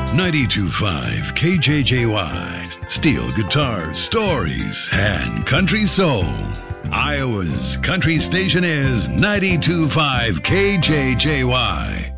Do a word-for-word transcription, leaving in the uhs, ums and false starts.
ninety-two point five K J J Y. Steel guitars, stories, and country soul. Iowa's country station is ninety-two point five K J J Y.